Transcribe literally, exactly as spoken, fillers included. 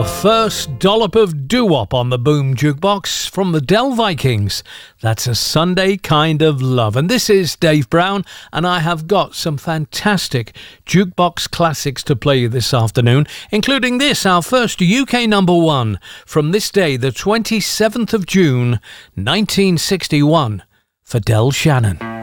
Our first dollop of doo-wop on the Boom Jukebox from the Del Vikings. That's A Sunday Kind of Love. And this is Dave Brown, and I have got some fantastic jukebox classics to play you this afternoon, including this, our first U K number one from this day, the twenty-seventh of June, nineteen sixty-one, for Del Shannon.